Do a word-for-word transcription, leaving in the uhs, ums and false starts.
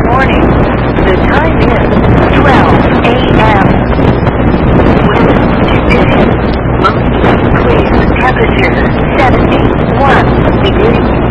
morning. The time is twelve a m Wind conditions mostly clear. Temperature seventy-one degrees.